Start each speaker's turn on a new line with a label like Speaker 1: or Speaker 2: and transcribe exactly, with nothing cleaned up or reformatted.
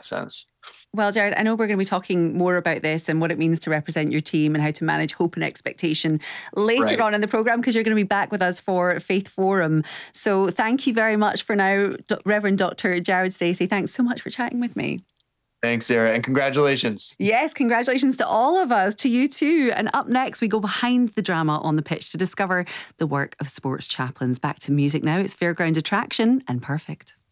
Speaker 1: sense.
Speaker 2: Well, Jared, I know we're going to be talking more about this and what it means to represent your team and how to manage hope and expectation later
Speaker 1: Right.
Speaker 2: on in the programme, because you're going to be back with us for Faith Forum. So thank you very much for now, Reverend Doctor Jared Stacey. Thanks so much for chatting with me.
Speaker 1: Thanks, Sarah, and congratulations.
Speaker 2: Yes, congratulations to all of us, to you too. And up next, we go behind the drama on the pitch to discover the work of sports chaplains. Back to music now. It's Fairground Attraction and Perfect.